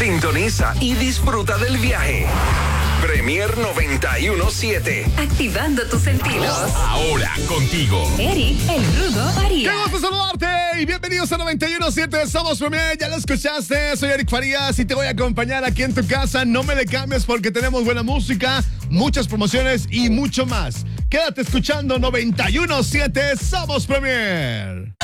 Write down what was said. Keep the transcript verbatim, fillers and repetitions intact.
Sintoniza y disfruta del viaje. Premier noventa y uno punto siete. Activando tus sentidos. Ahora contigo, Eric, el Rudo Farías. ¡Qué gusto saludarte! Y bienvenidos a noventa y uno punto siete. Somos Premier, ya lo escuchaste. Soy Eric Farías y te voy a acompañar aquí en tu casa. No me le cambies porque tenemos buena música, muchas promociones y mucho más. Quédate escuchando noventa y uno punto siete. Somos Premier.